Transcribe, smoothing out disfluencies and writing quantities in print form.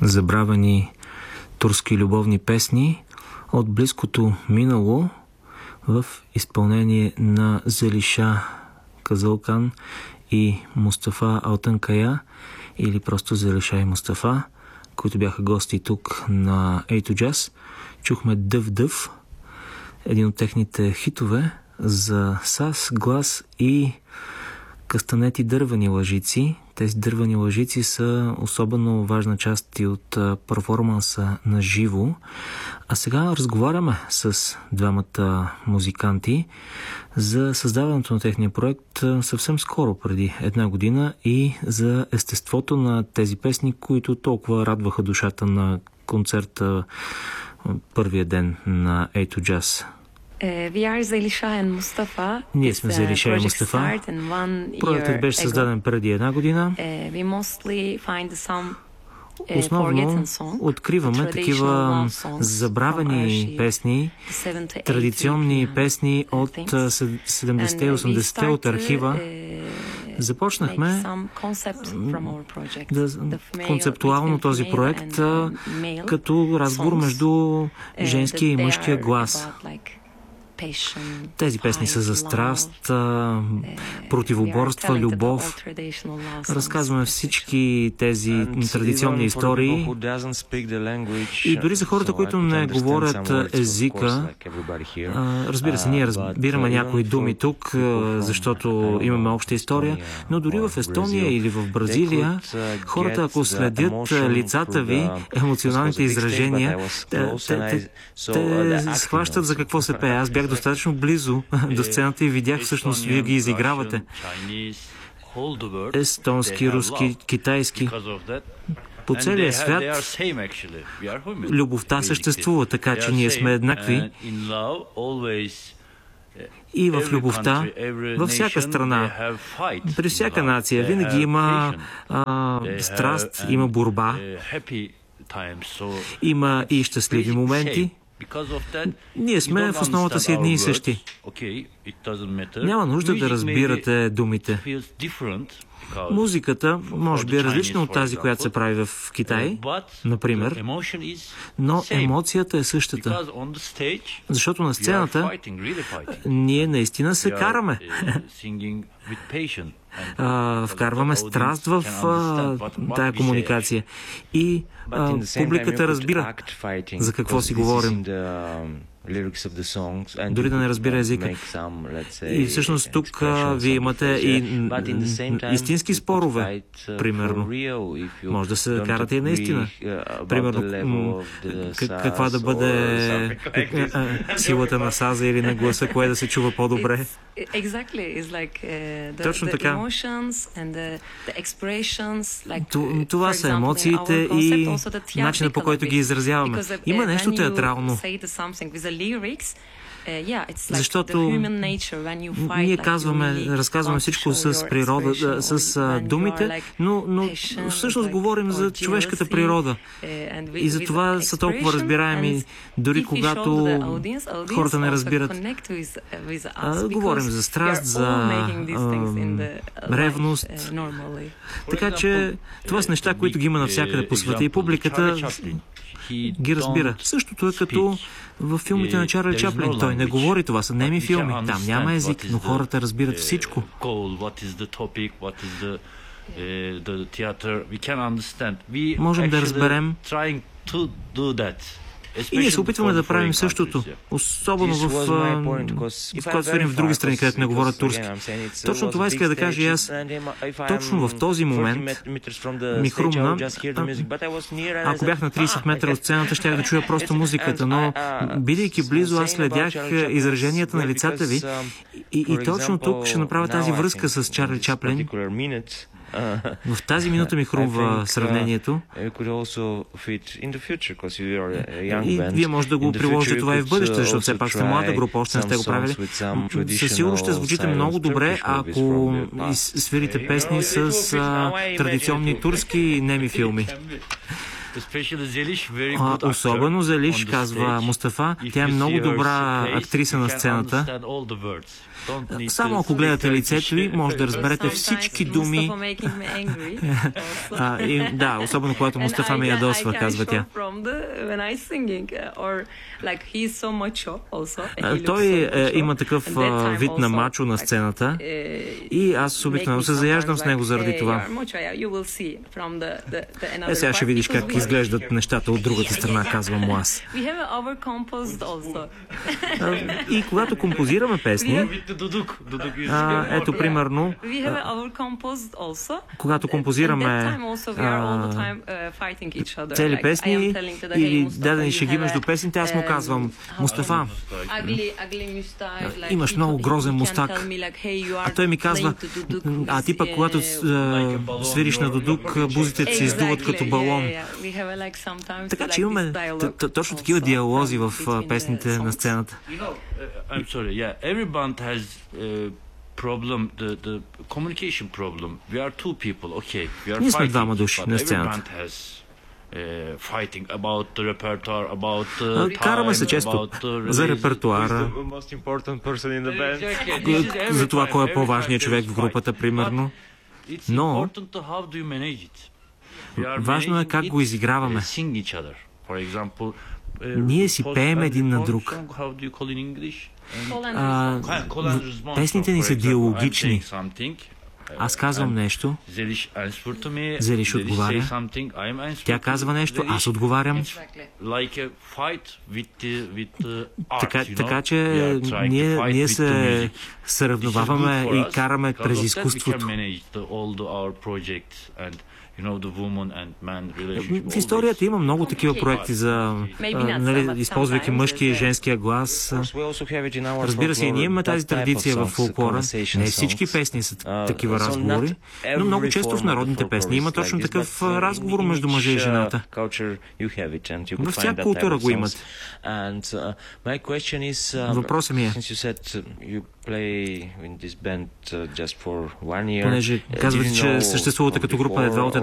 забравени турски любовни песни от близкото минало в изпълнение на Зелиша Казалкан и Мустафа Алтънкая, или просто Зелиша и Мустафа, които бяха гости тук на A2 Jazz. Чухме Дъв-дъв, един от техните хитове за саз, глас и кастанети дървени лъжици. Тези дървени лъжици са особено важна част и от перформанса на живо. А сега разговаряме с двамата музиканти за създаването на техния проект съвсем скоро, преди една година, и за естеството на тези песни, които толкова радваха душата на концерта първия ден на A2 Jazz. Ние сме Зелиша и Мустафа. Проектът беше създаден преди една година. Основно откриваме такива забравени песни, традиционни песни от 70-те и 80-те от архива. Започнахме концептуално този проект като разговор между женския и мъжкия глас. Тези песни са за страст, противоборства, любов. Разказваме всички тези традиционни истории. И дори за хората, които не говорят езика, разбира се, ние разбираме някои думи тук, защото имаме обща история, но дори в Естония или в Бразилия, хората, ако следят лицата ви, емоционалните изражения, те схващат за какво се пее. Аз бях достатъчно близо до сцената и видях всъщност вие ги изигравате. Естонски, руски, китайски. По целия свят любовта съществува, така че ние сме еднакви. И в любовта, във всяка страна, при всяка нация, винаги има страст, има борба, има и щастливи моменти. Ние сме в основата си едни и същи. Няма нужда да разбирате думите. Музиката може би е различна от тази, която се прави в Китай, например, но емоцията е същата. Защото на сцената ние наистина се караме. Вкарваме страст в тая комуникация. И публиката разбира за какво си говорим. Дори да не разбира езика. И всъщност тук вие имате и истински спорове, примерно. Може да се карате и наистина. Примерно, каква да бъде силата на саза или на гласа, кое да се чува по-добре. Точно така. Това са емоциите и начинът, по който ги изразяваме. Има нещо театрално. Защото ние разказваме всичко с природа, с думите, но всъщност говорим за човешката природа. И за това са толкова разбираеми, дори когато хората не разбират. Говорим за страст, за ревност. Така че това са неща, които ги има навсякъде по света и публиката ги разбира. Същото е като в филмите на Чарли Чаплин. Той не говори, това са неми филми. Там няма език, но хората разбират всичко. Можем да разберем. И ние се опитваме да правим същото, особено когато сверим в други страни, където не говорят турски. Точно това исках да кажа и аз. Точно в този момент ми хрумна. Ако бях на 30 метра от сцената, щях да чуя просто музиката, но бидейки близо, аз следях израженията на лицата ви и точно тук ще направя тази връзка с Чарли Чаплин. В тази минута ми хрумва сравнението. И вие може да го приложите това и в бъдеще, защото все пак сте млада група, още не сте го правили. Със сигурност ще звучите много добре, ако свирите песни с традиционни турски неми филми. Особено Зелиш, казва Мустафа, тя е много добра актриса на сцената. Само ако гледате лицето й, може да разберете всички думи. Да, особено когато Мустафа ме ядосва, казва тя. Той има такъв вид на мачо на сцената и аз обикновено се заяждам с него заради това. Сега ще видиш как изглеждат нещата от другата страна, казвам му аз. И когато композираме песни, ето примерно, когато композираме цели песни или дадени шеги между песните, аз му казвам: Мустафа, имаш много грозен мустак. А той ми казва: а ти пък когато свириш на дудук, бузите ти се издуват като балон. Така че имаме точно такива диалози в песните на сцената. I'm sorry, yeah, every band has problem, the communication problem. We are two people, okay. We are Ние сме двама души на сцената. Fighting about the repertoire, about the караме се често за репертуара, за това кой е по-важният човек в групата, примерно. Но важно е как го изиграваме. Ние си пеем един на друг. Песните ни са диалогични. Аз казвам нещо, Зелиш отговаря, тя казва нещо, аз отговарям. Така че ние се съревноваваме и караме през изкуството. В историята има много такива проекти за използвайки мъжкия и женския глас. Разбира се, и ние имаме тази традиция в фолклора. Не всички песни са такива разговори, но много често в народните песни има точно такъв разговор между мъжа и жената. Във всяка култура го имат. Въпросът ми е, понеже казвате, че съществувате като група едва от